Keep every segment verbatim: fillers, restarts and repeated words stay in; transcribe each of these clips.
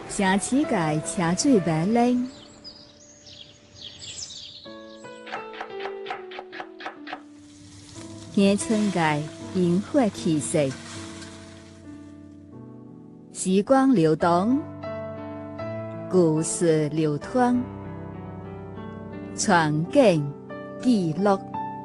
城市界车水马龙，乡村界烟火气息，时光流动，故事流淌，传景记录。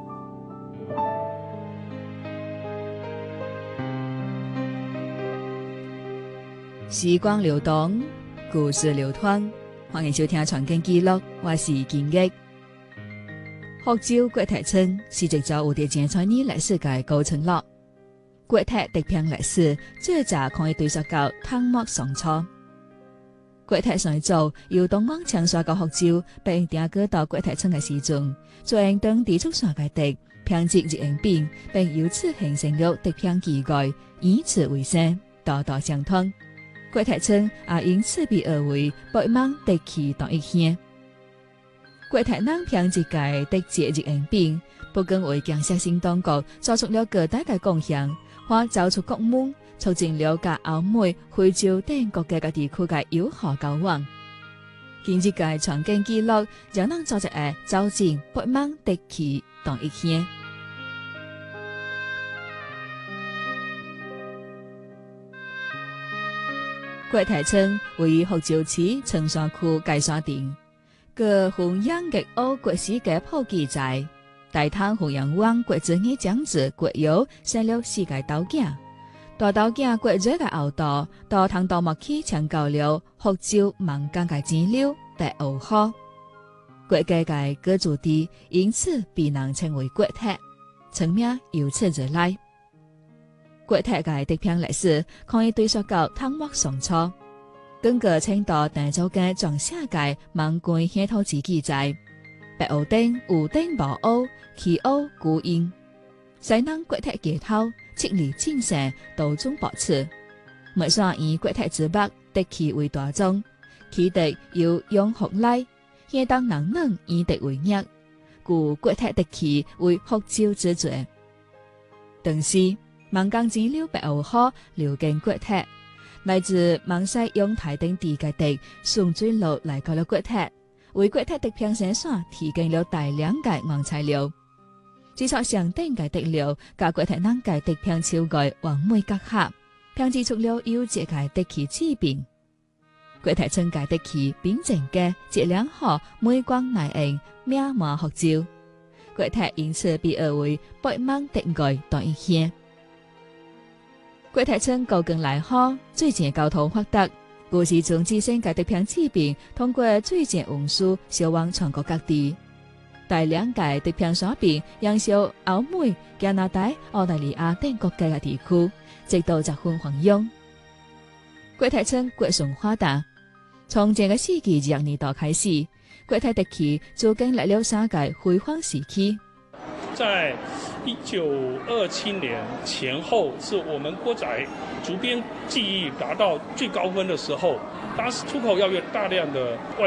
时光流动，故事流淌。欢迎收听《传景记录》，我是金玉。福州郭台村是一座有着真传奇历史嘅古村落。郭台地片历史最早可以追溯到唐末宋初。郭台上早由東江搶刷到福州，並定居到郭台村嘅時陣，將當地畜産嘅地編織日用品，並由此形成了地片技藝，以此為生，代代相傳。郭台村也因此被譽為北望地區同一鄉。郭台人編織嘅地節日用品，不僅為建設性當局做出了巨大嘅貢獻，還走出國門，促進了甲歐美、非洲等國家嘅地區嘅友好交往。今日嘅傳景記錄，讓人做一個走進北望地區同一鄉。郭台村位於福州市長沙區界山鎮，個弘揚粵澳國史嘅普及在，大湯弘揚灣國子監長子郭堯生了四個豆囝，大豆囝郭瑞嘅後代到湯道默去搶救了福州萬江嘅支流白鷗河，郭家嘅居住地因此被人稱為郭台，村名由此而來。郭台嘅地片歷史可以追溯到唐末宋初。根據清代鄭州嘅裝寫嘅萬貫鄉土志記載，白鷗頂有頂無鷗，其鷗孤鷹。西南郭台街頭七里精神，道中博此。梅山以郭台之北地區為大宗，其地由用福來，鄉當人人以地為業，故郭台地區為福州之最。當時萬江支流白鷗河流經郭台，來自萬西陽台等地嘅地順水路來到了郭台，為郭台地片生產提供了大量嘅原材料。製作上等嘅地料，甲郭台人嘅地片超過完美結合，編製出了優質嘅地區製品。郭台村嘅地區品質嘅質量好，美觀耐用，名滿福州。郭台因此被譽為北望地區同一鄉。郭台村高更來好，水井交通發達，故時從自身嘅地片製品通過水井運輸銷往全國各地。大量嘅地片產品揚銷歐美、加拿大、澳大利亞等國家嘅地區，直到十分繁榮。郭台村國順發達，從這個世紀二十年代開始，郭台地區就經歷了三個輝煌時期。 在一九二七年前後，是我們郭仔竹編技藝達到最高分的時候。當時出口要有大量的外